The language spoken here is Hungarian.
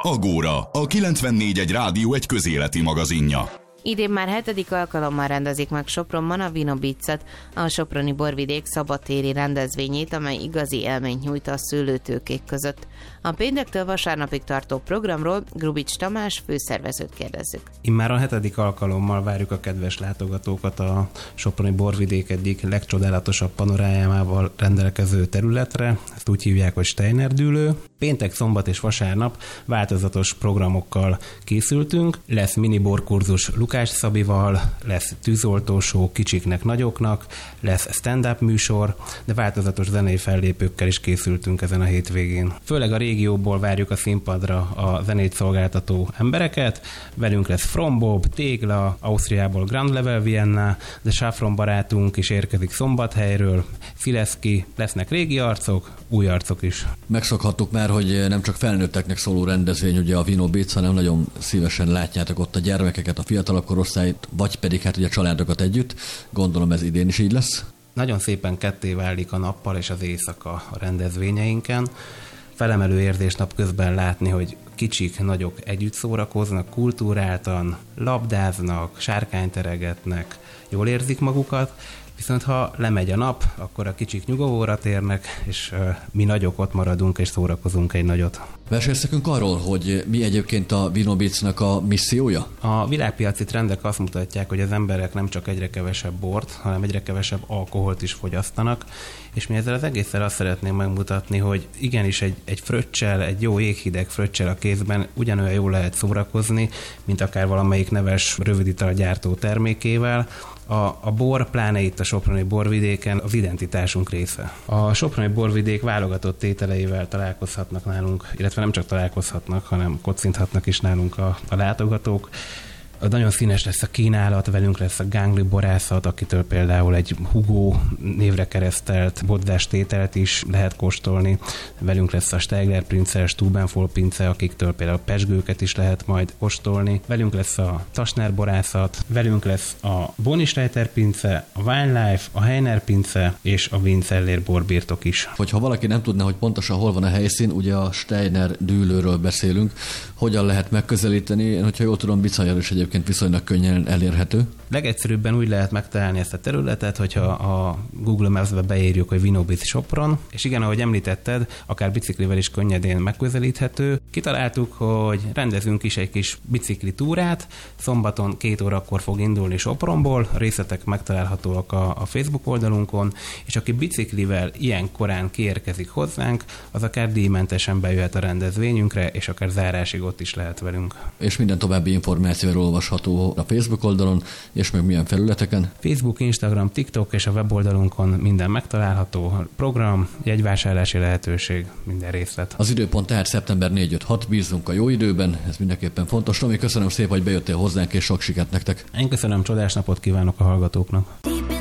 Agóra, a 94.1 Rádió egy közéleti magazinja. Idén már 7. alkalommal rendezik meg Sopronban a Vinobicet, a soproni borvidék szabadtéri rendezvényét, amely igazi élményt nyújt a szőlőtőkék között. A péntektől vasárnapig tartó programról Grubics Tamás főszervezőt kérdezzük. Immár a 7. alkalommal várjuk a kedves látogatókat a soproni borvidék egyik legcsodálatosabb panorámával rendelkező területre, ezt úgy hívják, hogy Steiner dűlő. Péntek, szombat és vasárnap változatos programokkal készültünk, lesz miniborkurzus Lukács Szabival, lesz tűzoltósó kicsiknek, nagyoknak, lesz stand-up műsor, de változatos zenei fellépőkkel is készültünk ezen a hétvégén. Főleg a régióból várjuk a színpadra a zenét szolgáltató embereket, velünk lesz From Bob, Tégla, Ausztriából Grand Level Vienna, de Saffron barátunk is érkezik Szombathelyről, Fileszki, lesznek régi arcok, új arcok is. Megszokhattuk már, hogy nem csak felnőtteknek szóló rendezvény ugye a Vinobic, hanem nagyon szívesen látjátok ott a gyermekeket, a fiatalabb korosztályt, vagy pedig hát ugye a családokat együtt. Gondolom ez idén is így lesz. Nagyon szépen ketté válik a nappal és az éjszaka a rendezvényeinken. Felemelő érzés napközben látni, hogy kicsik, nagyok együtt szórakoznak, kultúráltan, labdáznak, sárkányt teregetnek, jól érzik magukat, viszont ha lemegy a nap, akkor a kicsik nyugovóra térnek, és mi nagyok ott maradunk és szórakozunk egy nagyot. Mesélsz nekünk arról, hogy mi egyébként a Vinobicnak a missziója? A világpiaci trendek azt mutatják, hogy az emberek nem csak egyre kevesebb bort, hanem egyre kevesebb alkoholt is fogyasztanak, és mi ezzel az egésszel azt szeretném megmutatni, hogy igenis egy fröccsel, egy jó jéghideg fröccsel a kézben ugyanolyan jól lehet szórakozni, mint akár valamelyik neves röviditalgyártó termékével. A bor, pláne itt a soproni borvidéken az identitásunk része. A soproni borvidék válogatott ételeivel találkozhatnak nálunk, illetve nem csak találkozhatnak, hanem kocinthatnak is nálunk a látogatók. Nagyon színes lesz a kínálat, velünk lesz a Gángli borászat, akitől például egy Hugo névre keresztelt bodzás ételt is lehet kóstolni. Velünk lesz a Steigler Pince, Stubenfol Pince, akiktől például pesgőket is lehet majd kóstolni. Velünk lesz a Tasner borászat, velünk lesz a Bonistreiter Pince, a Weinlife, a Heiner Pince és a Winzeller borbirtok is. Hogyha valaki nem tudná, hogy pontosan hol van a helyszín, ugye a Steiner dűlőről beszélünk, hogyan lehet megközelíteni? Én, hogyha jól tudom, Bicanyar is egyébként viszonylag könnyen elérhető. Legegyszerűbben úgy lehet megtalálni ezt a területet, hogyha a Google Maps-be beírjuk, hogy Vinobic Sopron, és igen, ahogy említetted, akár biciklivel is könnyedén megközelíthető. Kitaláltuk, hogy rendezünk is egy kis bicikli túrát, szombaton 2 órakor fog indulni Sopronból, a részletek megtalálhatóak a Facebook oldalunkon, és aki biciklivel ilyen korán kiérkezik hozzánk, az akár díjmentesen bejöhet a rendezvényünkre, és akár zárásig ott is lehet velünk. És minden további információról olvasható a Facebook oldalon, és meg milyen felületeken? Facebook, Instagram, TikTok és a weboldalunkon minden megtalálható, program, jegyvásárlási lehetőség, minden részlet. Az időpont tehát szeptember 4-5-6, bízunk a jó időben, ez mindenképpen fontos. Tomi, köszönöm szépen, hogy bejöttél hozzánk, és sok sikert nektek. Én köszönöm, csodás napot kívánok a hallgatóknak.